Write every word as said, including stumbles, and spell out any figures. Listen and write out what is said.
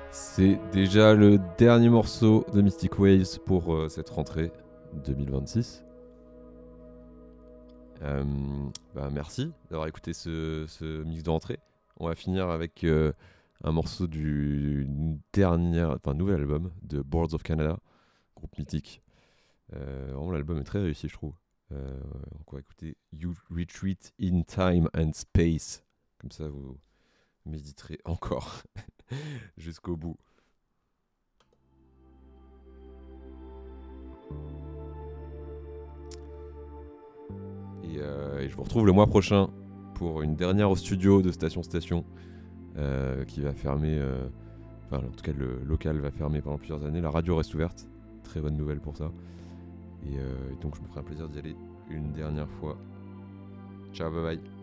C'est déjà le dernier morceau de Mystic Waves pour euh, cette rentrée deux mille vingt-six. Euh, bah merci d'avoir écouté ce, ce mix de rentrée. On va finir avec euh, un morceau du dernier, enfin nouvel album de Boards of Canada, groupe mythique. Euh, vraiment l'album est très réussi je trouve. Euh, donc on va écouter You Retreat in Time and Space. Comme ça vous méditerez encore jusqu'au bout. Et, euh, et je vous retrouve le mois prochain pour une dernière au studio de Station Station euh, qui va fermer. Euh, enfin, en tout cas, le local va fermer pendant plusieurs années. La radio reste ouverte. Très bonne nouvelle pour ça. Et, euh, et donc, je me ferai un plaisir d'y aller une dernière fois. Ciao, bye bye.